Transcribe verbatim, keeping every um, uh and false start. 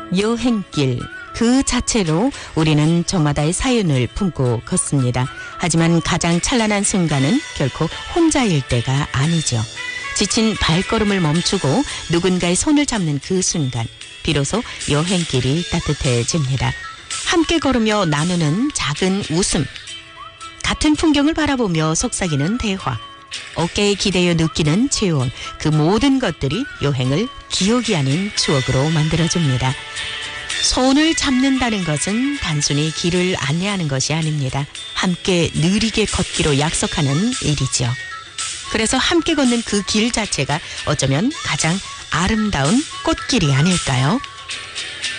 여행길 그 자체로 우리는 저마다의 사연을 품고 걷습니다. 하지만 가장 찬란한 순간은 결코 혼자일 때가 아니죠. 지친 발걸음을 멈추고 누군가의 손을 잡는 그 순간 비로소 여행길이 따뜻해집니다. 함께 걸으며 나누는 작은 웃음, 같은 풍경을 바라보며 속삭이는 대화, 어깨에 기대어 느끼는 체온, 그 모든 것들이 여행을 기억이 아닌 추억으로 만들어줍니다. 손을 잡는다는 것은 단순히 길을 안내하는 것이 아닙니다. 함께 느리게 걷기로 약속하는 일이죠. 그래서 함께 걷는 그 길 자체가 어쩌면 가장 아름다운 꽃길이 아닐까요?